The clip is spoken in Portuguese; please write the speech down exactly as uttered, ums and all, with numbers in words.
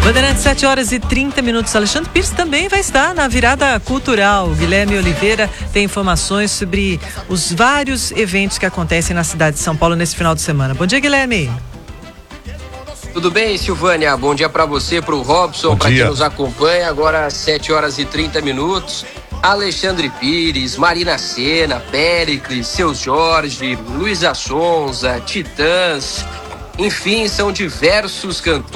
Bandeirantes, sete horas e trinta minutos. Alexandre Pires também vai estar na virada cultural. Guilherme Oliveira tem informações sobre os vários eventos que acontecem na cidade de São Paulo nesse final de semana. Bom dia, Guilherme. Tudo bem, Silvânia? Bom dia para você, para o Robson, para quem nos acompanha. Agora, sete horas e trinta minutos. Alexandre Pires, Marina Sena, Péricles, Seu Jorge, Luísa Sonza, Titãs. Enfim, são diversos cantores